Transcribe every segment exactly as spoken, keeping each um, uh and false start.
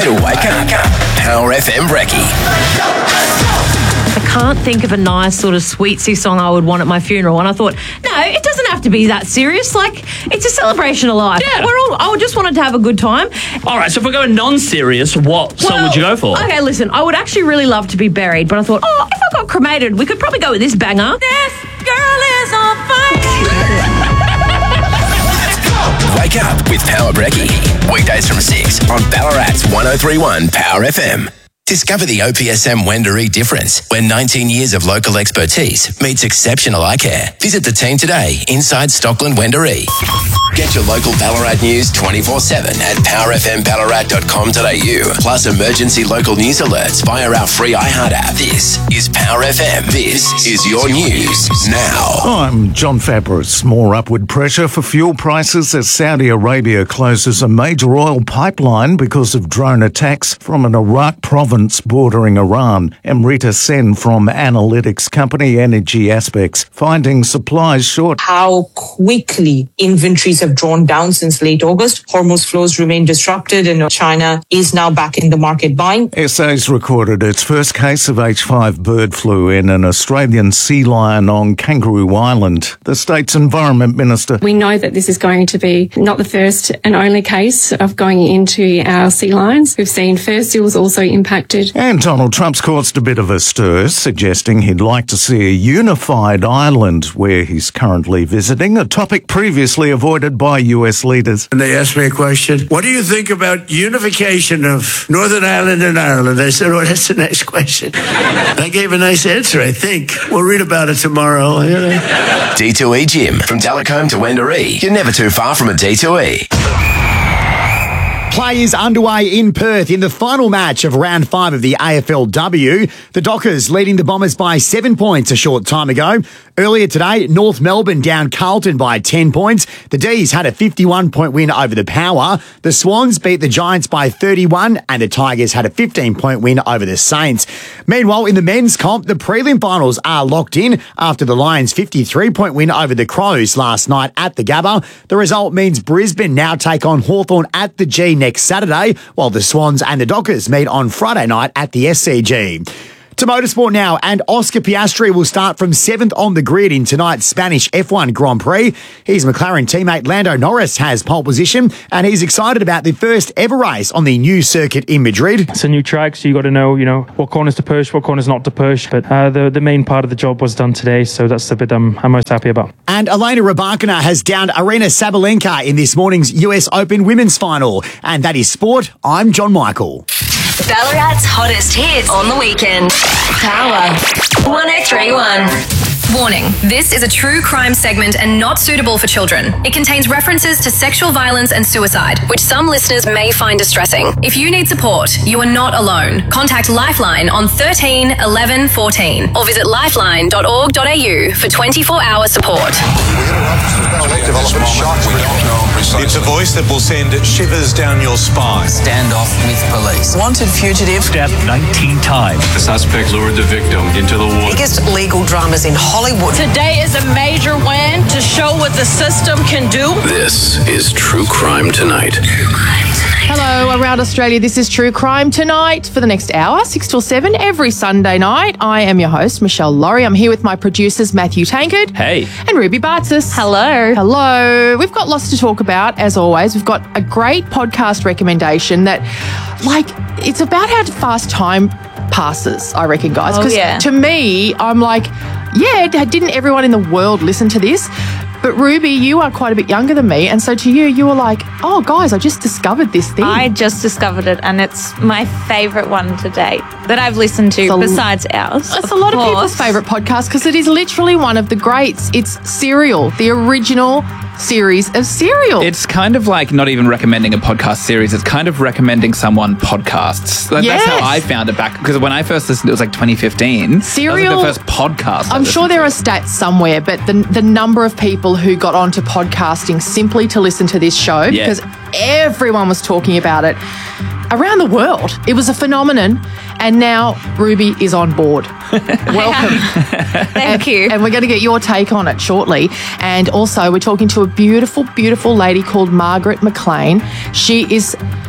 to Wake Up. Power F M Brekkie. I can't think of a nice sort of sweetsy song I would want at my funeral. And I thought, no, it doesn't have to be that serious. Like, it's a celebration of life. Yeah. We're all, I just wanted to have a good time. All right, so if we're going non-serious, what song Well, would you go for? Okay, listen, I would actually really love to be buried, but I thought, oh, if I got cremated, we could probably go with this banger. This girl is on fire. Wake Up with Power Brekkie. Weekdays from six on Ballarat's one oh three point one Power F M. Discover the O P S M Wendouree difference, where nineteen years of local expertise meets exceptional eye care. Visit the team today inside Stockland Wendouree. Get your local Ballarat news twenty-four seven at power f m ballarat dot com dot a u. Plus emergency local news alerts via our free iHeart app. This is Power F M. This is your news now. I'm John Fabris. More upward pressure for fuel prices as Saudi Arabia closes a major oil pipeline because of drone attacks from an Iraq province bordering Iran. Amrita Sen from analytics company Energy Aspects finding supplies short. How quickly inventories have drawn down since late August. Hormuz flows remain disrupted and China is now back in the market buying. S A's recorded its first case of H five bird flu in an Australian sea lion on Kangaroo Island. The state's Environment Minister. We know that this is going to be not the first and only case of going into our sea lions. We've seen fur seals also impacted. And Donald Trump's caused a bit of a stir, suggesting he'd like to see a unified Ireland where he's currently visiting, a topic previously avoided by U S leaders. And they asked me a question, what do you think about unification of Northern Ireland and Ireland? I said, oh, that's the next question. I gave a nice answer, I think. We'll read about it tomorrow. You know? D two E Gym. From Delacombe to Wendouree. You're never too far from a D two E. Play is underway in Perth in the final match of round five of the A F L W. The Dockers leading the Bombers by seven points a short time ago. Earlier today, North Melbourne down Carlton by ten points. The D's had a fifty-one point win over the Power. The Swans beat the Giants by thirty-one and the Tigers had a fifteen point win over the Saints. Meanwhile, in the men's comp, the prelim finals are locked in after the Lions' fifty-three point win over the Crows last night at the Gabba. The result means Brisbane now take on Hawthorn at the G next Saturday, while the Swans and the Dockers meet on Friday night at the S C G. To motorsport now, and Oscar Piastri will start from seventh on the grid in tonight's Spanish F one Grand Prix. His McLaren teammate Lando Norris has pole position, and he's excited about the first ever race on the new circuit in Madrid. It's a new track, so you got to know, you know, what corners to push, what corners not to push. But uh, the the main part of the job was done today, so that's the bit I'm, I'm most happy about. And Elena Rybakina has downed Arena Sabalenka in this morning's U S Open Women's Final. And that is sport. I'm John Michael. Ballarat's hottest hits on the weekend. Power one oh three point one. Warning, this is a true crime segment and not suitable for children. It contains references to sexual violence and suicide, which some listeners may find distressing. If you need support, you are not alone. Contact Lifeline on thirteen eleven fourteen or visit lifeline dot org dot a u for twenty-four hour support. It's a voice that will send shivers down your spine. Standoff with police. Wanted fugitive. Stabbed nineteen times. The suspect lured the victim into the woods. Biggest legal dramas in Hollywood. Today is a major win to show what the system can do. This is True Crime Tonight. True Crime Tonight. Hello, around Australia, this is True Crime Tonight for the next hour, six till seven, every Sunday night. I am your host, Michelle Laurie. I'm here with my producers, Matthew Tankard. Hey. And Ruby Bartzis. Hello. Hello. We've got lots to talk about, as always. We've got a great podcast recommendation that, like, it's about how fast time passes, I reckon, guys. Oh, Because yeah. to me, I'm like, yeah, didn't everyone in the world listen to this? But Ruby, you are quite a bit younger than me, and so to you, you were like, oh, guys, I just discovered this thing. I just discovered it, and it's my favourite one to date that I've listened to, It's a- besides ours. It's a lot of people's favourite podcast because it is literally one of the greats. It's Serial, the original series of Serial. It's kind of like not even recommending a podcast series. It's kind of recommending someone podcasts. Like, Yes. That's how I found it back. Because when I first listened, it was like twenty fifteen. Serial- That was like the first podcast. I I'm sure listened there to. are stats somewhere, but the the number of people who got onto podcasting simply to listen to this show, Yeah. because everyone was talking about it around the world. It was a phenomenon, and now Ruby is on board. Welcome. Thank and, you. And we're going to get your take on it shortly. And also, we're talking to a beautiful, beautiful lady called Margaret McLean. She is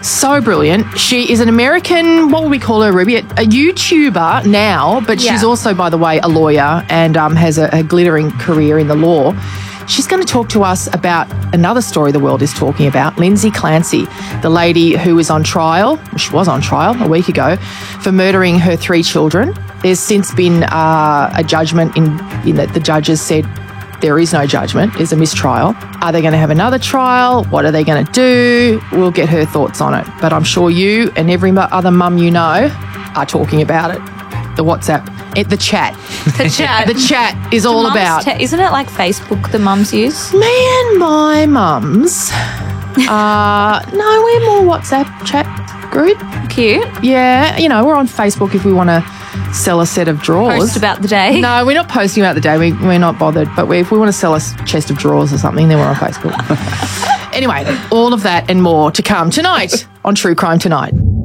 So brilliant. She is an American, what would we call her, Ruby? A, a YouTuber now, but Yeah. she's also, by the way, a lawyer and um, has a, a glittering career in the law. She's going to talk to us about another story the world is talking about, Lindsay Clancy, the lady who was on trial, she was on trial a week ago, for murdering her three children. There's since been uh, a judgment in, in that the judges said there is no judgment, there's a mistrial. Are they going to have another trial? What are they going to do? We'll get her thoughts on it. But I'm sure you and every mu- other mum you know are talking about it. The WhatsApp, it, the chat. The chat. The chat is The all mums about. te- isn't it like Facebook the mums use? Me and my mums. Uh, no, we're more WhatsApp chat group. Cute. Yeah, you know, we're on Facebook if we want to sell a set of drawers. Post about the day. No, we're not posting about the day. We, we're not bothered. But we, if we want to sell a s- chest of drawers or something, then we're on Facebook. Anyway, all of that and more to come tonight on True Crime Tonight.